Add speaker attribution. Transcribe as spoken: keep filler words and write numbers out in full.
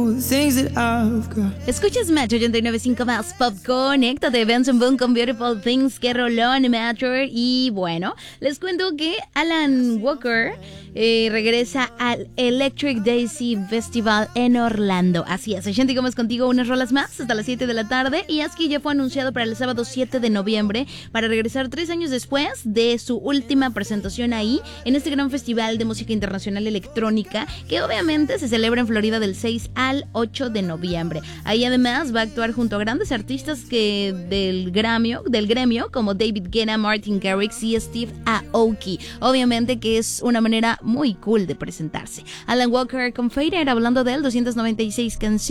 Speaker 1: Escuchas Metro ochenta y nueve punto cinco más Pop. Conéctate, Benson Boone con Beautiful Things, que rolón Metro. Y bueno, les cuento que Alan Walker eh, regresa al Electric Daisy Festival en Orlando. Así es, Shanti Gómez contigo, unas rolas más hasta las siete de la tarde. Y es que ya fue anunciado para el sábado siete de noviembre para regresar tres años después de su última presentación ahí, en este gran festival de música internacional electrónica, que obviamente se celebra en Florida del seis al ocho de noviembre. Ahí además va a actuar junto a grandes artistas que del gremio, del gremio como David Guetta, Martin Garrix y Steve Aoki. Obviamente que es una manera muy cool de presentarse. Alan Walker con Fader, hablando de él, doscientas noventa y seis canciones.